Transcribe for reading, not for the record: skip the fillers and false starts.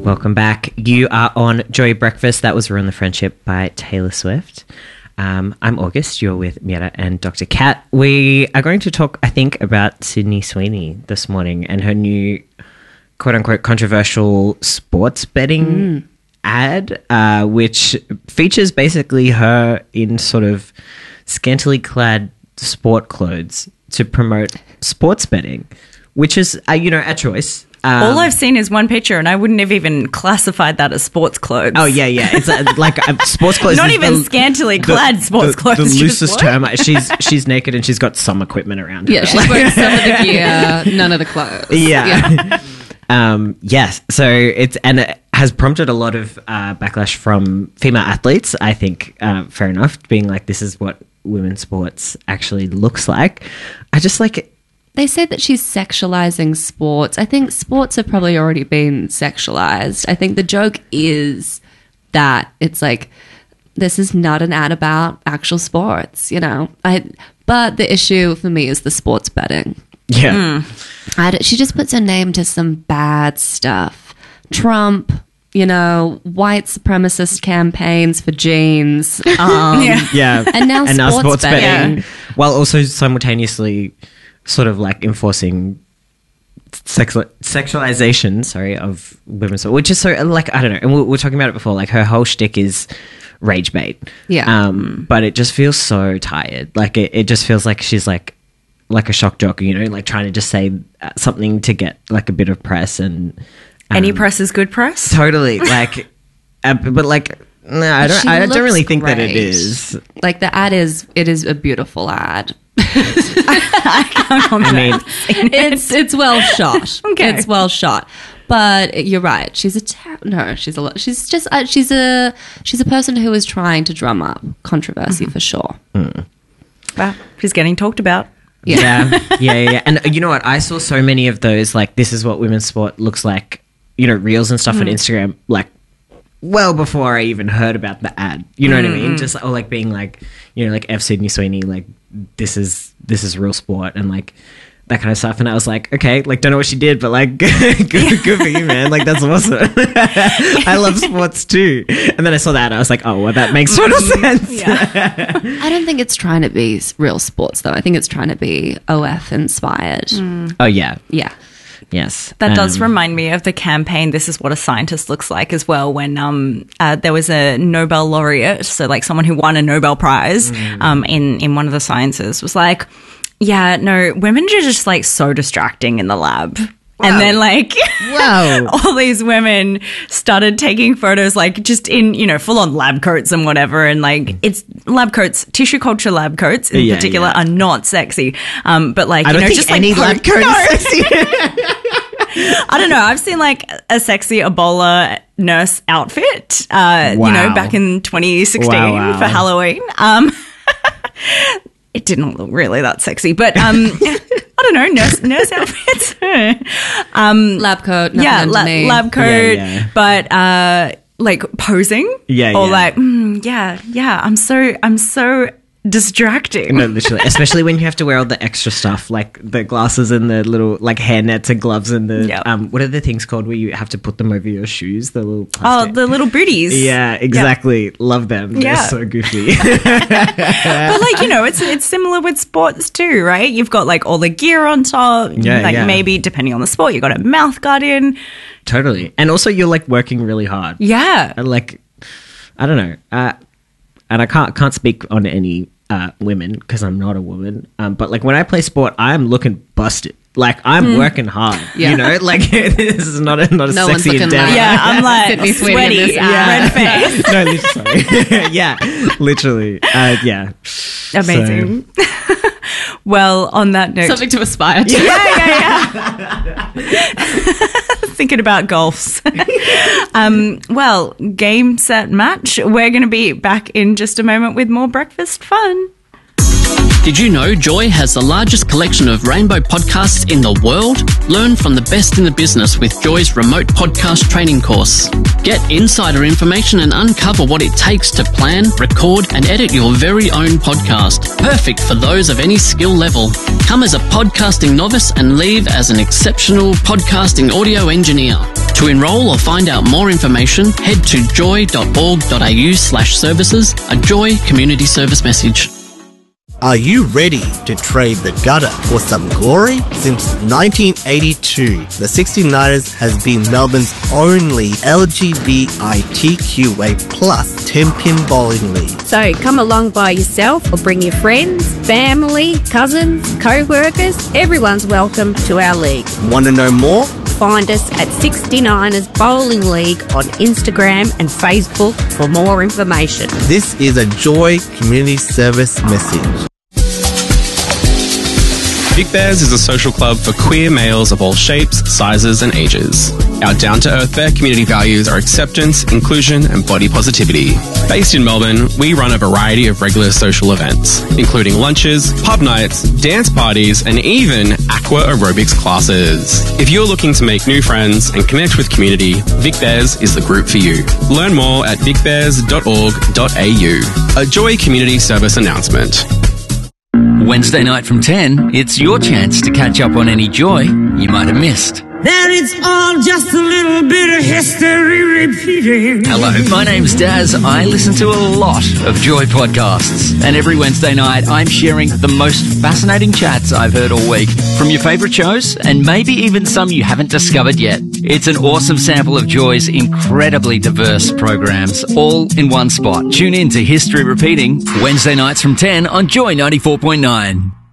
Welcome back. You are on Joy Breakfast. That was Ruin the Friendship by Taylor Swift. I'm August. You're with Mieta and Dr. Kat. We are going to talk, I think, about Sydney Sweeney this morning and her new quote-unquote controversial sports betting ad, which features basically her in sort of scantily clad sport clothes to promote sports betting, which is, a choice. All I've seen is one picture, and I wouldn't have even classified that as sports clothes. Oh, yeah. It's like sports clothes. Not even scantily clad sports clothes. The loosest term. She's naked and she's got some equipment around her. Yeah, she's wearing some of the gear, none of the clothes. Yeah. Yes. So it has prompted a lot of backlash from female athletes, I think, fair enough, being like, this is what women's sports actually looks like. I just like it. They say that she's sexualizing sports. I think sports have probably already been sexualized. I think the joke is that it's like, this is not an ad about actual sports, But the issue for me is the sports betting. Yeah. She just puts her name to some bad stuff. Trump, white supremacist campaigns for jeans. Yeah. And now sports betting. While also simultaneously sort of like enforcing sexualization, of women's sport, which is so like, I don't know. And we were talking about it before, like her whole shtick is rage bait. Yeah. But it just feels so tired. Like it just feels like she's like a shock jock, like trying to just say something to get like a bit of press, and any press is good press. Totally. Like, but like, no, I don't really think that it is. Like the ad it is a beautiful ad. I mean, it's well shot. Okay. It's well shot. But you're right. She's a person who is trying to drum up controversy for sure. Wow, she's getting talked about. Yeah. And you know what? I saw so many of those, like, this is what women's sport looks like, reels and stuff on Instagram, like, well before I even heard about the ad. You know what I mean? Just, or like being like, like F Sydney Sweeney, like, this is real sport, and like that kind of stuff. And I was like, okay, like, don't know what she did, but like, good for you, man. Like, that's awesome. I love sports too. And then I saw that, I was like, oh, well, that makes total sense. Yeah. I don't think it's trying to be real sports, though. I think it's trying to be OF inspired. Oh, yeah. Yeah. Yes. That does remind me of the campaign, This Is What a Scientist Looks Like, as well, when there was a Nobel laureate, so like someone who won a Nobel Prize in one of the sciences, was like, yeah, no, women are just like so distracting in the lab. Wow. And then like all these women started taking photos like just in, full on lab coats and whatever. And like it's lab coats, tissue culture lab coats in particular are not sexy. But like, I don't think just any like lab coat is sexy. I don't know. I've seen like a sexy Ebola nurse outfit, back in 2016 for Halloween. It didn't look really that sexy, but I don't know, nurse outfits. Lab coat, lab coat, yeah. But like posing, or like, I'm so distracting. No, literally, especially when you have to wear all the extra stuff, like the glasses and the little like hair nets and gloves and the what are the things called where you have to put them over your shoes? The little plastic. The little booties. Yeah, exactly. Yep. Love them. They're so goofy. But like it's similar with sports too, right? You've got like all the gear on top. Maybe depending on the sport, you've got a mouth guard in. Totally, and also you're like working really hard. Yeah, like I don't know, and I can't speak on any women because I'm not a woman. But like when I play sport, I'm looking busted. Like I'm working hard. Yeah. Like this is not a sexy endeavor. I'm like sweaty, red face. No, literally. Yeah, literally. Yeah. Amazing. So. Well, on that note, something to aspire to. Yeah. Thinking about golfs. Well, game, set, match. We're going to be back in just a moment with more breakfast fun. Did you know Joy has the largest collection of rainbow podcasts in the world? Learn from the best in the business with Joy's remote podcast training course. Get insider information and uncover what it takes to plan, record, and edit your very own podcast. Perfect for those of any skill level. Come as a podcasting novice and leave as an exceptional podcasting audio engineer. To enrol or find out more information, head to joy.org.au/services, a Joy community service message. Are you ready to trade the gutter for some glory? Since 1982, the 69ers has been Melbourne's only LGBTQA+ 10-pin bowling league. So come along by yourself or bring your friends, family, cousins, co-workers. Everyone's welcome to our league. Want to know more? Find us at 69ers Bowling League on Instagram and Facebook for more information. This is a Joy community service message. Big Bears is a social club for queer males of all shapes, sizes and ages. Our down-to-earth Bear community values are acceptance, inclusion and body positivity. Based in Melbourne, we run a variety of regular social events, including lunches, pub nights, dance parties and even aqua aerobics classes. If you're looking to make new friends and connect with community, Vic Bears is the group for you. Learn more at vicbears.org.au. A Joy community service announcement. Wednesday night from 10, it's your chance to catch up on any Joy you might have missed. That it's all just a little bit of history repeating. Hello, my name's Daz. I listen to a lot of Joy podcasts. And every Wednesday night, I'm sharing the most fascinating chats I've heard all week from your favourite shows and maybe even some you haven't discovered yet. It's an awesome sample of Joy's incredibly diverse programs, all in one spot. Tune in to History Repeating, Wednesday nights from 10 on Joy 94.9.